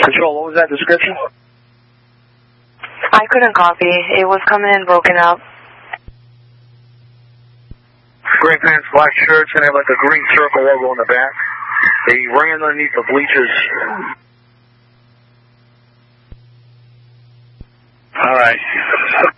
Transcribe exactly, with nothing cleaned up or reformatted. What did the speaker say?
Control, what was that description? I couldn't copy. It was coming in broken up. Gray pants, black shirts, and they have like a green circle logo on the back. They ran underneath the bleachers. All right.